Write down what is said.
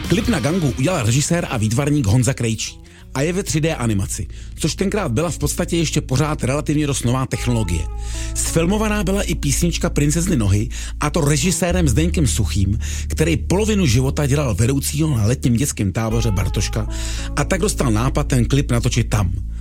Klip na Gangu udělal režisér a výtvarník Honza Krejčí a je ve 3D animaci, což tenkrát byla v podstatě ještě pořád relativně dost nová technologie. Sfilmovaná byla i písnička Princezny Nohy, a to režisérem Zdeňkem Suchým, který polovinu života dělal vedoucího na letním dětském táboře Bartoška, a tak dostal nápad ten klip natočit tam.